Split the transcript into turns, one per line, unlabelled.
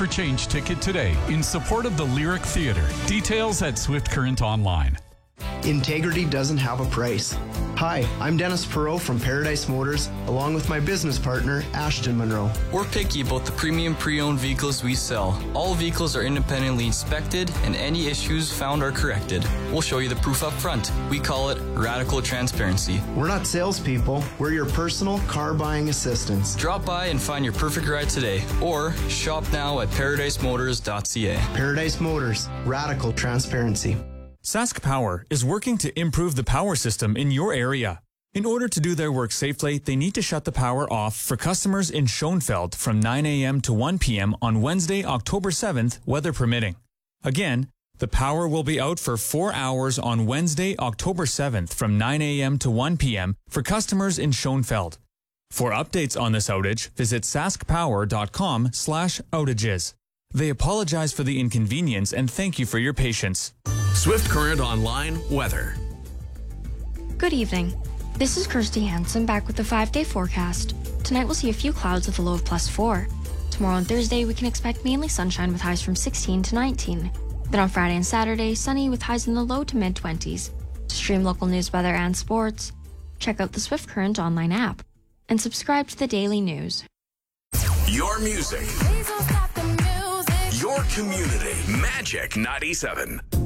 for Change ticket today in support of the Lyric Theatre. Details at Swift Current Online.
Integrity doesn't have a price. Hi, I'm Dennis Perot from Paradise Motors, along with my business partner, Ashton Monroe.
We're picky about the premium pre-owned vehicles we sell. All vehicles are independently inspected and any issues found are corrected. We'll show you the proof up front. We call it radical transparency.
We're not salespeople, we're your personal car buying assistants.
Drop by and find your perfect ride today, or shop now at ParadiseMotors.ca.
Paradise Motors, radical transparency.
Sask Power is working to improve the power system in your area. In order to do their work safely, they need to shut the power off for customers in Schoenfeld from 9 a.m. to 1 p.m. on Wednesday, October 7th, weather permitting. Again, the power will be out for 4 hours on Wednesday, October 7th from 9 a.m. to 1 p.m. for customers in Schoenfeld. For updates on this outage, visit saskpower.com/outages. They apologize for the inconvenience and thank you for your patience.
Swift Current Online weather.
Good evening. This is Kirsty Hansen back with the 5-day forecast. Tonight we'll see a few clouds with a low of +4. Tomorrow and Thursday we can expect mainly sunshine with highs from 16 to 19. Then on Friday and Saturday, sunny with highs in the low to mid-20s. To stream local news, weather, and sports, check out the Swift Current Online app and subscribe to the daily news.
Your music. Your community. Magic 97.